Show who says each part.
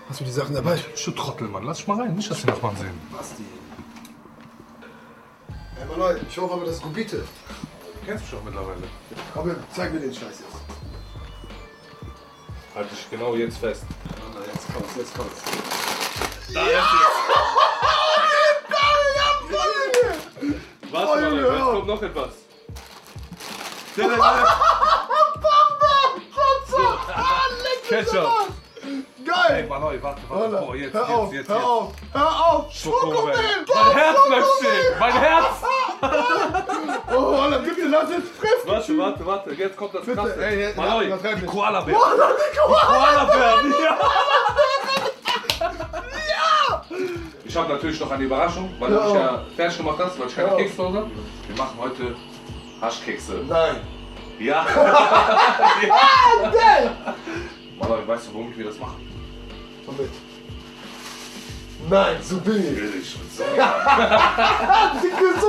Speaker 1: Hast du die Sachen dabei?
Speaker 2: Du Trottel, Mann. Lass dich mal rein. Nicht, dass die Nachbarn sehen.
Speaker 1: Basti. Hey, Mann, ich hoffe aber, das ist Gubite.
Speaker 2: Du kennst mich doch mittlerweile.
Speaker 1: Komm, zeig mir den Scheiß jetzt.
Speaker 2: Halt dich genau jetzt fest.
Speaker 1: Na, jetzt kommt's, jetzt kommt's.
Speaker 2: Da ist es. Warte mal, jetzt kommt noch etwas. Ketchup.
Speaker 1: Geil!
Speaker 2: Ey, Mann, warte. Oh, jetzt.
Speaker 1: Hör auf!
Speaker 2: Schokomel. Mein Herz bleibt stehen. Mein Herz.
Speaker 1: Oh, Alter, bitte lass jetzt frisch!
Speaker 2: Warte. Jetzt kommt das
Speaker 1: Bitte,
Speaker 2: Krasse.
Speaker 1: ey,
Speaker 2: Maloi,
Speaker 1: übertreib nicht.
Speaker 2: Koala-Bär.
Speaker 1: Koala!
Speaker 2: Koala-Bär, ja. Ich habe natürlich noch eine Überraschung, weil du mich ja fertig gemacht hast, weil ich keine Kekse habe. Wir machen heute Haschkekse.
Speaker 1: Nein!
Speaker 2: Ja.
Speaker 1: Geil!
Speaker 2: Maloi, weißt du, womit wir das machen?
Speaker 1: Womit? Nein, so billig!
Speaker 2: Billig.
Speaker 1: Dicke